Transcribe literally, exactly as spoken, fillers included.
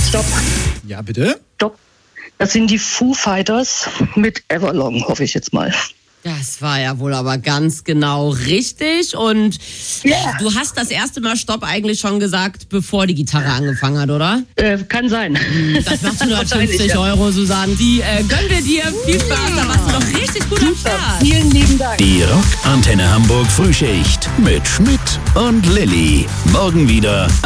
Stopp. Ja, bitte? Stopp. Das sind die Foo Fighters mit Everlong, hoffe ich jetzt mal. Das war ja wohl aber ganz genau richtig. Und Yeah. du hast das erste Mal Stopp eigentlich schon gesagt, bevor die Gitarre angefangen hat, oder? Äh, kann sein. Das macht hundertfünfzig Wahrscheinlich, ja. Euro, Susanne. Die äh, gönnen wir dir. Viel Spaß, da warst du doch richtig gut am Start. Vielen lieben Dank. Die Rock Antenne Hamburg Frühschicht mit Schmidt und Lilly. Morgen wieder